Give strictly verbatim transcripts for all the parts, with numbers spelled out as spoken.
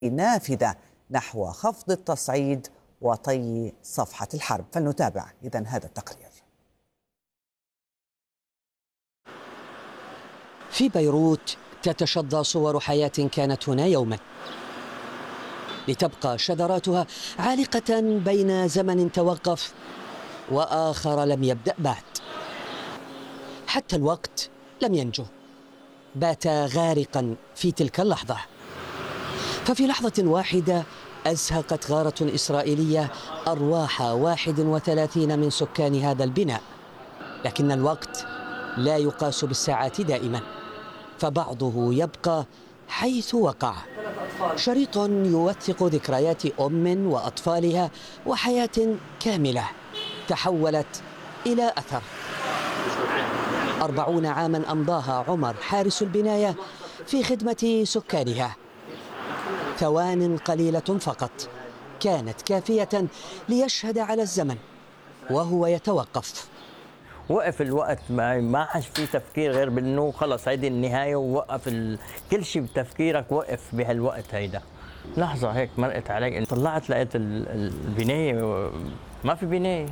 نافذة نحو خفض التصعيد وطي صفحة الحرب. فلنتابع إذن هذا التقرير. في بيروت تتشظى صور حياة كانت هنا يوما، لتبقى شذراتها عالقة بين زمن توقف وآخر لم يبدأ بعد. حتى الوقت لم ينجو، بات غارقا في تلك اللحظة. ففي لحظة واحدة أزهقت غارة إسرائيلية أرواح واحد وثلاثين من سكان هذا البناء. لكن الوقت لا يقاس بالساعات دائما، فبعضه يبقى حيث وقع. شريط يوثق ذكريات أم وأطفالها وحياة كاملة تحولت إلى أثر. أربعون عاما أمضاها عمر حارس البناية في خدمة سكانها. ثوان قليلة فقط كانت كافية ليشهد على الزمن وهو يتوقف. وقف الوقت، ما ما عادش في تفكير غير بانه خلص هيدي النهايه، ووقف ال... كل شيء بتفكيرك وقف بهالوقت هيدا. لحظه هيك مرقت علي، طلعت لقيت البنايه ما في بنايه.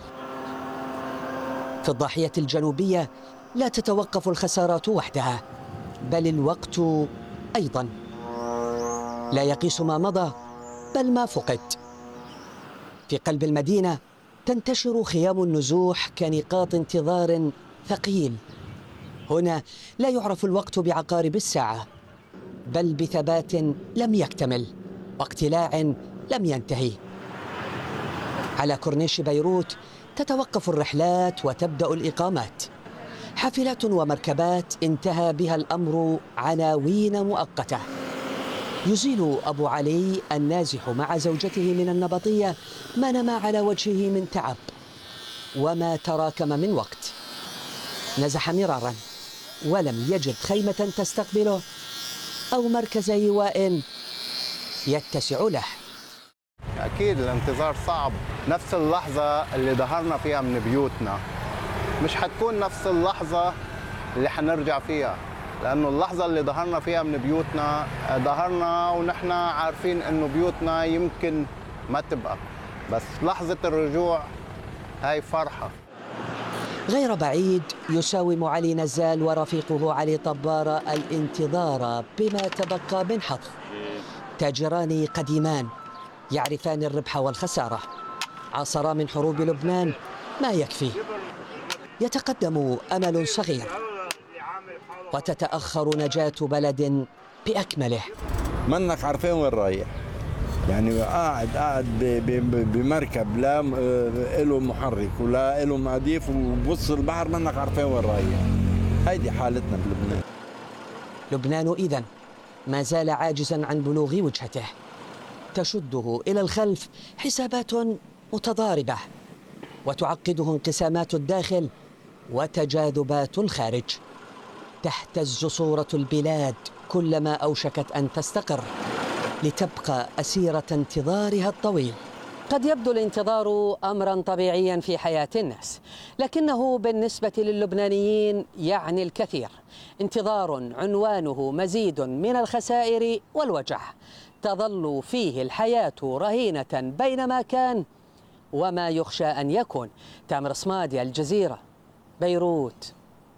في الضاحية الجنوبية لا تتوقف الخسارات وحدها، بل الوقت أيضا لا يقيس ما مضى بل ما فقد. في قلب المدينة تنتشر خيام النزوح كنقاط انتظار ثقيل. هنا لا يعرف الوقت بعقارب الساعة، بل بثبات لم يكتمل واقتلاع لم ينتهي. على كورنيش بيروت تتوقف الرحلات وتبدأ الإقامات. حافلات ومركبات انتهى بها الأمر عناوين مؤقتة. يزيل أبو علي النازح مع زوجته من النبطية ما نما على وجهه من تعب وما تراكم من وقت. نزح مرارا ولم يجد خيمة تستقبله أو مركز إيواء يتسع له. أكيد الانتظار صعب. نفس اللحظة اللي ظهرنا فيها من بيوتنا مش حتكون نفس اللحظة اللي حنرجع فيها، لأنه اللحظة اللي ظهرنا فيها من بيوتنا ظهرنا ونحن عارفين إنه بيوتنا يمكن ما تبقى، بس لحظة الرجوع هاي فرحة. غير بعيد يساوم علي نزال ورفيقه علي طبارة الانتظار بما تبقى من حظ. تاجران قديمان يعرفان الربح والخسارة، عاصرا من حروب لبنان ما يكفي. يتقدم أمل صغير وتتأخر نجاة بلد بأكمله. منك عارفين وين رايح، يعني قاعد قاعد بمركب لا له محرك ولا له مضيف وبص البحر، منك عارفين وين رايح. هيدي حالتنا بلبنان. لبنان إذن ما زال عاجزا عن بلوغ وجهته، تشده إلى الخلف حسابات متضاربة وتعقده انقسامات الداخل وتجاذبات الخارج. تهتز صورة البلاد كلما أوشكت أن تستقر لتبقى أسيرة انتظارها الطويل. قد يبدو الانتظار أمرا طبيعيا في حياة الناس، لكنه بالنسبة للبنانيين يعني الكثير. انتظار عنوانه مزيد من الخسائر والوجع، تظل فيه الحياة رهينة بين ما كان وما يخشى أن يكون. تامر صمادي، الجزيرة، بيروت.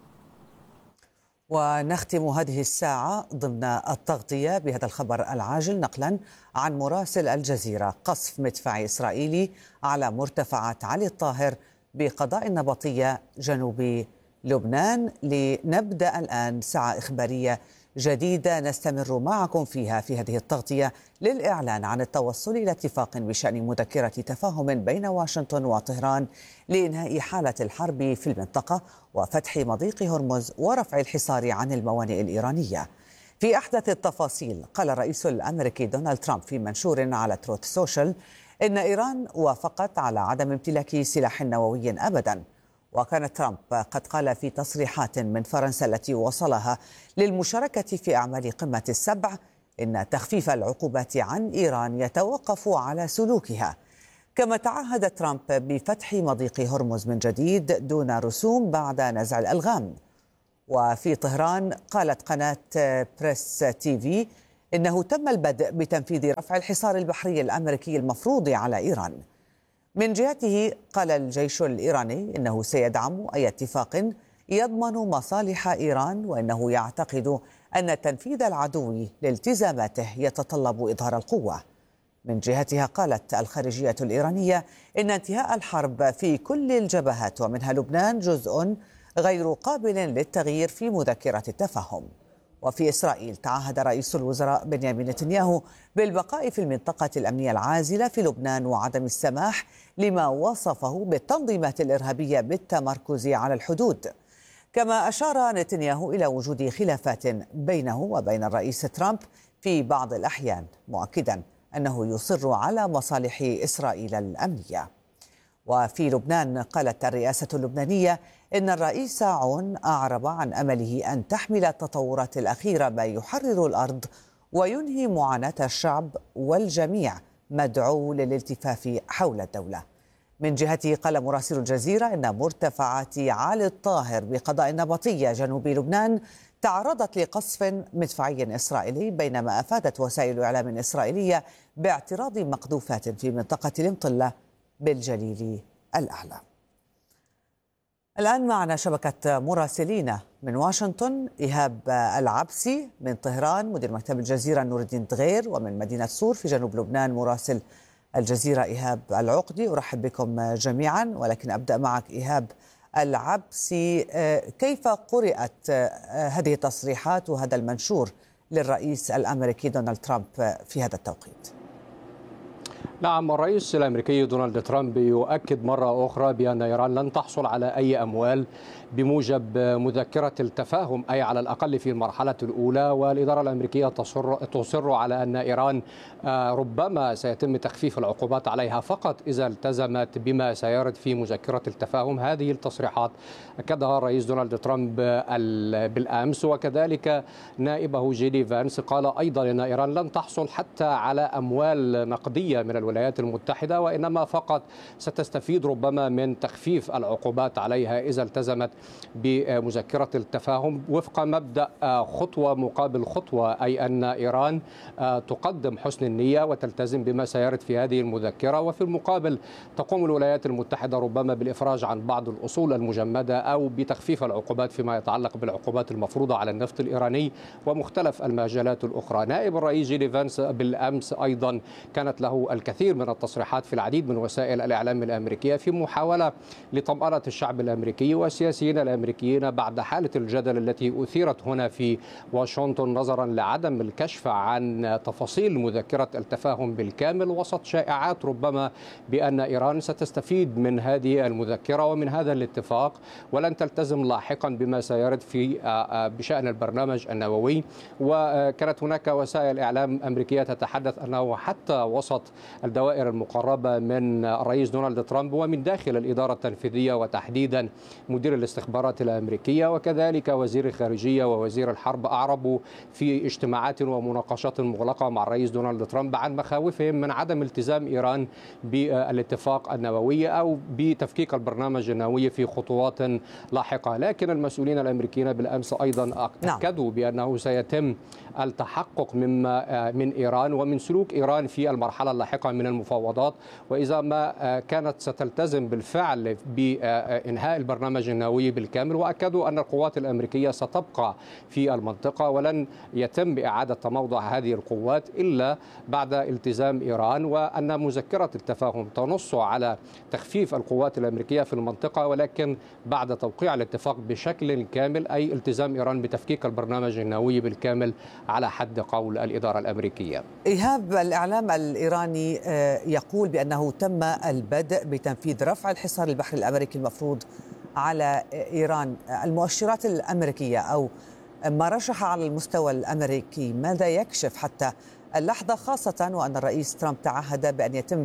ونختم هذه الساعة ضمن التغطية بهذا الخبر العاجل نقلا عن مراسل الجزيرة: قصف مدفعي إسرائيلي على مرتفعات علي الطاهر بقضاء النبطية جنوب لبنان. لنبدأ الآن ساعة إخبارية جديدة نستمر معكم فيها في هذه التغطية للإعلان عن التوصل إلى اتفاق بشأن مذكرة تفاهم بين واشنطن وطهران لإنهاء حالة الحرب في المنطقة وفتح مضيق هرمز ورفع الحصار عن الموانئ الإيرانية. في أحدث التفاصيل، قال الرئيس الأمريكي دونالد ترامب في منشور على تروث سوشيال إن إيران وافقت على عدم امتلاك سلاح نووي أبداً. وكان ترامب قد قال في تصريحات من فرنسا التي وصلها للمشاركة في أعمال قمة السبع إن تخفيف العقوبات عن إيران يتوقف على سلوكها. كما تعهد ترامب بفتح مضيق هرمز من جديد دون رسوم بعد نزع الألغام. وفي طهران قالت قناة بريس تي في إنه تم البدء بتنفيذ رفع الحصار البحري الأمريكي المفروض على إيران. من جهته قال الجيش الإيراني إنه سيدعم أي اتفاق يضمن مصالح إيران، وإنه يعتقد أن تنفيذ العدو لالتزاماته يتطلب إظهار القوة. من جهتها قالت الخارجية الإيرانية إن انتهاء الحرب في كل الجبهات ومنها لبنان جزء غير قابل للتغيير في مذكرة التفاهم. وفي إسرائيل تعهد رئيس الوزراء بنيامين نتنياهو بالبقاء في المنطقة الأمنية العازلة في لبنان وعدم السماح لما وصفه بالتنظيمات الإرهابية بالتمركز على الحدود. كما أشار نتنياهو إلى وجود خلافات بينه وبين الرئيس ترامب في بعض الأحيان، مؤكدا أنه يصر على مصالح إسرائيل الأمنية. وفي لبنان قالت الرئاسة اللبنانية إن الرئيس عون أعرب عن أمله أن تحمل التطورات الأخيرة ما يحرر الأرض وينهي معاناة الشعب، والجميع مدعو للالتفاف حول الدولة. من جهته قال مراسل الجزيرة إن مرتفعات عالي الطاهر بقضاء النبطية جنوب لبنان تعرضت لقصف مدفعي إسرائيلي، بينما أفادت وسائل إعلام إسرائيلية باعتراض مقذوفات في منطقة المطلة بالجليل الأعلى. الآن معنا شبكة مراسلين من واشنطن، إيهاب العبسي، من طهران مدير مكتب الجزيرة نور الدين دغير، ومن مدينة صور في جنوب لبنان مراسل الجزيرة إيهاب العقدي. أرحب بكم جميعا، ولكن أبدأ معك إيهاب العبسي. كيف قرأت هذه التصريحات وهذا المنشور للرئيس الأمريكي دونالد ترامب في هذا التوقيت؟ نعم، الرئيس الأمريكي دونالد ترامب يؤكد مرة أخرى بأن إيران لن تحصل على أي أموال بموجب مذكرة التفاهم، أي على الأقل في المرحلة الأولى. والإدارة الأمريكية تصر, تصر على أن إيران ربما سيتم تخفيف العقوبات عليها فقط إذا التزمت بما سيرد في مذكرة التفاهم. هذه التصريحات أكدها الرئيس دونالد ترامب بالأمس، وكذلك نائبه جي دي فانس قال أيضا أن إيران لن تحصل حتى على أموال نقدية من الولايات المتحدة، وإنما فقط ستستفيد ربما من تخفيف العقوبات عليها إذا التزمت بمذكرة التفاهم وفق مبدأ خطوة مقابل خطوة، أي أن إيران تقدم حسن النية وتلتزم بما سيرد في هذه المذكرة، وفي المقابل تقوم الولايات المتحدة ربما بالإفراج عن بعض الأصول المجمدة أو بتخفيف العقوبات فيما يتعلق بالعقوبات المفروضة على النفط الإيراني ومختلف المجالات الأخرى. نائب الرئيس جي دي فانس بالأمس أيضا كانت له الكثير من التصريحات في العديد من وسائل الإعلام الأمريكية في محاولة لطمأنة الشعب الأمريكي والسياسيين الأمريكيين بعد حالة الجدل التي أثيرت هنا في واشنطن نظرا لعدم الكشف عن تفاصيل مذكرة التفاهم بالكامل، وسط شائعات ربما بأن إيران ستستفيد من هذه المذكرة ومن هذا الاتفاق ولن تلتزم لاحقا بما سيرد في بشأن البرنامج النووي. وكانت هناك وسائل إعلام أمريكية تتحدث أنه حتى وسط الدوائر المقربة من الرئيس دونالد ترامب ومن داخل الإدارة التنفيذية وتحديدا مدير الاستخبارات الأمريكية وكذلك وزير الخارجية ووزير الحرب أعربوا في اجتماعات ومناقشات مغلقة مع الرئيس دونالد ترامب عن مخاوفهم من عدم التزام إيران بالاتفاق النووي أو بتفكيك البرنامج النووي في خطوات لاحقة. لكن المسؤولين الأمريكيين بالأمس أيضا أكدوا بأنه سيتم التحقق مما من إيران ومن سلوك إيران في المرحلة اللاحقة من المفاوضات، وإذا ما كانت ستلتزم بالفعل بإنهاء البرنامج النووي بالكامل. وأكدوا أن القوات الأمريكية ستبقى في المنطقة ولن يتم إعادة تموضع هذه القوات إلا بعد التزام إيران، وأن مذكرة التفاهم تنص على تخفيف القوات الأمريكية في المنطقة ولكن بعد توقيع الاتفاق بشكل كامل، أي التزام إيران بتفكيك البرنامج النووي بالكامل على حد قول الإدارة الأمريكية. إيهاب، الإعلام الإيراني يقول بأنه تم البدء بتنفيذ رفع الحصار البحري الأمريكي المفروض على إيران. المؤشرات الأمريكية أو ما رشح على المستوى الأمريكي ماذا يكشف حتى اللحظة، خاصة وأن الرئيس ترامب تعهد بأن يتم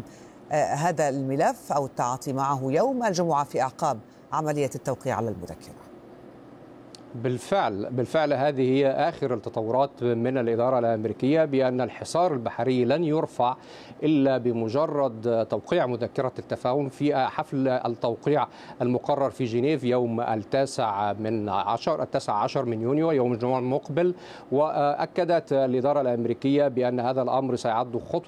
هذا الملف أو التعاطي معه يوم الجمعة في أعقاب عملية التوقيع على المذكرة؟ بالفعل بالفعل هذه هي آخر التطورات من الإدارة الأمريكية بأن الحصار البحري لن يرفع إلا بمجرد توقيع مذكرة التفاهم في حفل التوقيع المقرر في جنيف يوم التاسع من عشر التاسع عشر من يونيو يوم الجمعة المقبل. وأكدت الإدارة الأمريكية بأن هذا الأمر سيعد خطوة